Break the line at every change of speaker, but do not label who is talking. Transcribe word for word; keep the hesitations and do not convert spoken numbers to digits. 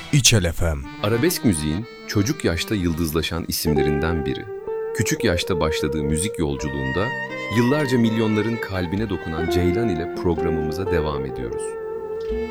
İçel F M.
Arabesk müziğin çocuk yaşta yıldızlaşan isimlerinden biri. Küçük yaşta başladığı müzik yolculuğunda yıllarca milyonların kalbine dokunan Ceylan ile programımıza devam ediyoruz.